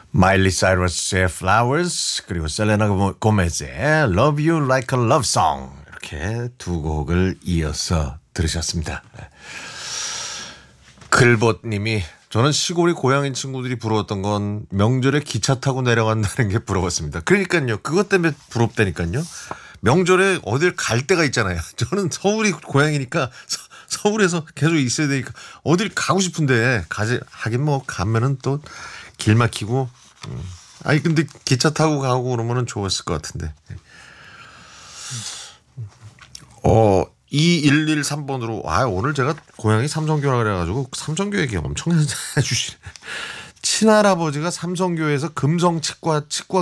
마일리 사이러스의 Flowers 그리고 셀레나 고메즈의 Love You Like a Love Song 이렇게 두 곡을 이어서 들으셨습니다. 글봇님이 저는 시골이 고향인 친구들이 부러웠던 건 명절에 기차 타고 내려간다는 게 부러웠습니다. 그러니까요. 그것 때문에 부럽다니까요. 명절에 어딜 갈 데가 있잖아요. 저는 서울이 고향이니까 서울에서 계속 있어야 되니까 어딜 가고 싶은데 하긴 뭐 가면은 또 길 막히고 아니 근데 기차 타고 가고 그러면은 좋았을 것 같은데. 2113번으로 오늘 제가 고향이 삼성교라 그래가지고 삼성교 얘기 엄청 해주시네. 친할아버지가 삼성교에서 금성 치과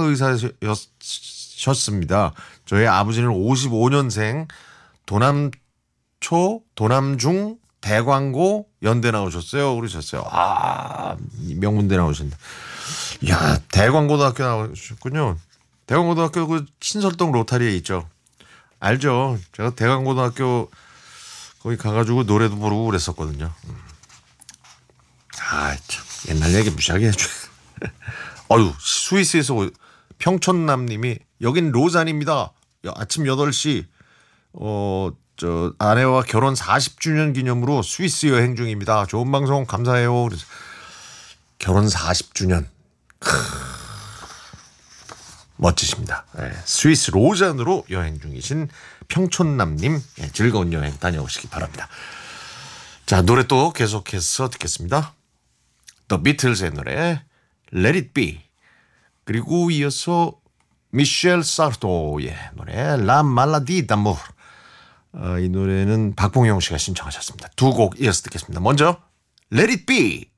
의사셨습니다. 저희 아버지는 55년생 도남중 대광고 연대 나오셨어요. 그러셨어요. 명문대 나오셨네. 야, 대광고등학교 나오셨군요. 대광고등학교 그 신설동 로타리에 있죠. 알죠. 제가 대광고등학교 거기 가가지고 노래도 부르고 그랬었거든요. 참 옛날 얘기 무시하게 해줘. 스위스에서 평촌남님이 여긴 로잔입니다. 아침 8시 아내와 결혼 40주년 기념으로 스위스 여행 중입니다. 좋은 방송 감사해요. 그래서 결혼 40주년. 멋지십니다. 스위스 로잔으로 여행 중이신 평촌남님 즐거운 여행 다녀오시기 바랍니다. 자, 노래 또 계속해서 듣겠습니다. The Beatles의 노래 Let It Be 그리고 이어서 미셸 사르토의 노래 La Maladie d'amour. 이 노래는 박봉영 씨가 신청하셨습니다. 두 곡 이어서 듣겠습니다. 먼저 Let It Be.